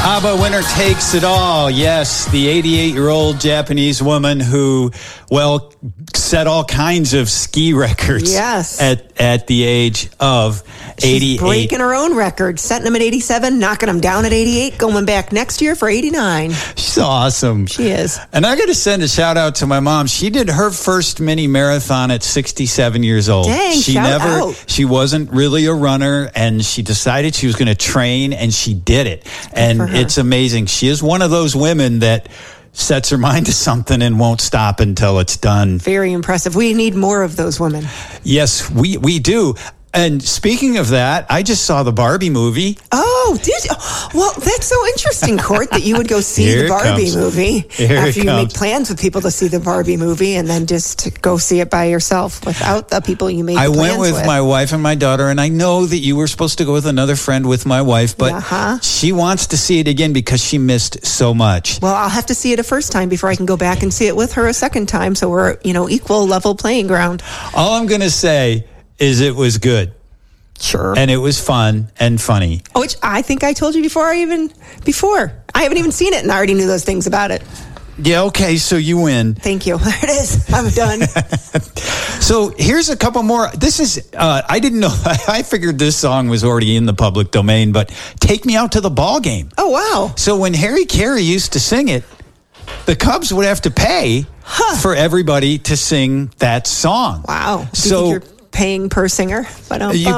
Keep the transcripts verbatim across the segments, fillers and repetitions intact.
ABBA, Winner Takes It All. Yes, the eighty-eight-year-old Japanese woman who, well, set all kinds of ski records. Yes. At at the age of eighty-eight. She's breaking her own record, setting them at eighty-seven, knocking them down at eighty-eight, going back next year for eighty-nine. She's awesome. She is. And I got to send a shout out to my mom. She did her first mini marathon at sixty-seven years old. Dang, she shout never out. She wasn't really a runner, and she decided she was going to train, and she did it. And it's amazing. She is one of those women that sets her mind to something and won't stop until it's done. Very impressive. We need more of those women. Yes, we, we do. And speaking of that, I just saw the Barbie movie. Oh, did you? Well, that's so interesting, Court, that you would go see Here the Barbie comes. movie Here after you comes. make plans with people to see the Barbie movie and then just go see it by yourself without the people you made I plans went with, with my wife and my daughter, and I know that you were supposed to go with another friend with my wife, but Uh-huh. she wants to see it again because she missed so much. Well, I'll have to see it a first time before I can go back and see it with her a second time, so we're, you know, equal level playing ground. All I'm going to say is it was good. Sure. And it was fun and funny. Which I think I told you before I even, before. I haven't even seen it and I already knew those things about it. Yeah, okay, so you win. Thank you. There it is. I'm done. So here's a couple more. This is, uh, I didn't know, I figured this song was already in the public domain, but Take Me Out to the Ball Game. Oh, wow. So when Harry Carey used to sing it, the Cubs would have to pay Huh. for everybody to sing that song. Wow. Do you So think you're paying per singer? But um, You-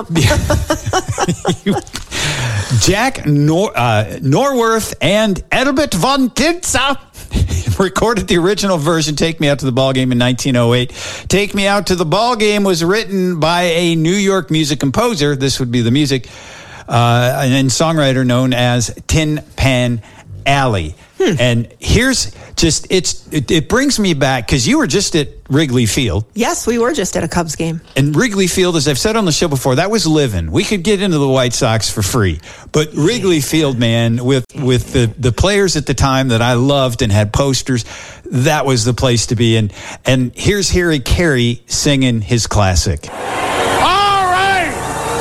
you- Jack Nor, uh, Norworth and Albert von Tinza recorded the original version, Take Me Out to the Ball Game, in nineteen oh eight. Take Me Out to the Ball Game was written by a New York music composer. This would be the music uh, and songwriter known as Tin Pan Alley. Hmm. And here's just, it's it, it brings me back, because you were just at Wrigley Field. yes, we were just at a Cubs game. And Wrigley Field, as I've said on the show before, that was living. We could get into the White Sox for free. But Wrigley Field, man, with with the, the players at the time that I loved and had posters, that was the place to be. And, and here's Harry Carey singing his classic. All right,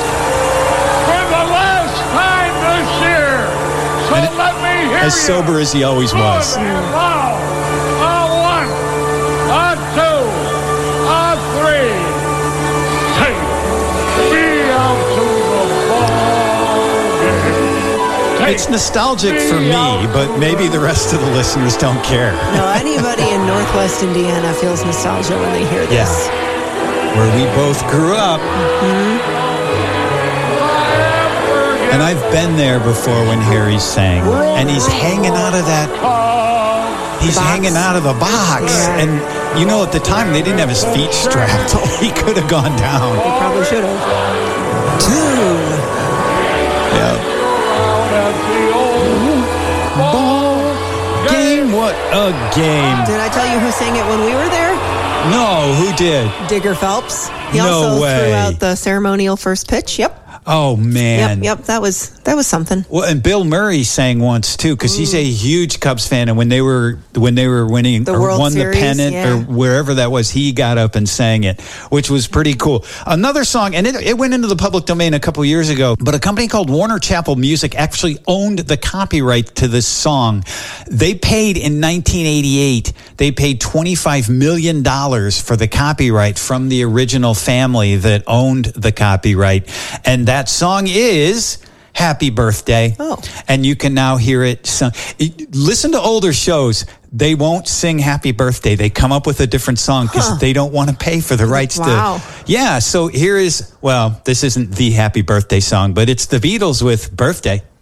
for the last time this year, so And let me hear As you. sober as he always was. Good and loud. A one, a two, a three. Take me out to the ball game. Take It's nostalgic for me, but maybe the rest of the listeners don't care. No, anybody in Northwest Indiana feels nostalgia when they hear this. Where we both grew up. And I've been there before when Harry sang. And he's hanging out of that, he's box. hanging out of the box. Yeah. And you know, at the time, they didn't have his feet strapped. He could have gone down. They probably should have. Dude. Yeah. Ball game, what a game. Did I tell you who sang it when we were there? No, who did? Digger Phelps. He No also way. threw out the ceremonial first pitch. Yep. Oh, man. Yep, yep. That was that was something. Well, and Bill Murray sang once too, because he's a huge Cubs fan. And when they were when they were winning The or World won Series, the pennant yeah. or wherever that was, he got up and sang it, which was pretty cool. Another song, and it, it went into the public domain a couple years ago. But a company called Warner Chappell Music actually owned the copyright to this song. They paid in nineteen eighty-eight. They paid twenty-five million dollars for the copyright from the original family that owned the copyright, and that song is. Is Happy Birthday. Oh. And you can now hear it sung. It- Listen to older shows. They won't sing Happy Birthday. They come up with a different song because Huh. they don't want to pay for the rights Wow. to. Yeah, so here is, well, this isn't the Happy Birthday song, but it's the Beatles with Birthday.